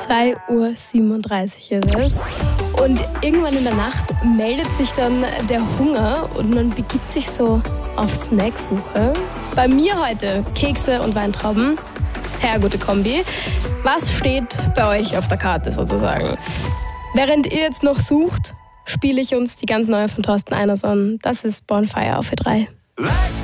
2:37 Uhr ist es. Und irgendwann in der Nacht meldet sich dann der Hunger und man begibt sich so auf Snacksuche. Bei mir heute Kekse und Weintrauben. Sehr gute Kombi. Was steht bei euch auf der Karte sozusagen? Während ihr jetzt noch sucht, spiele ich uns die ganz neue von Thorsten Einerson. Das ist Bonfire auf Ö3.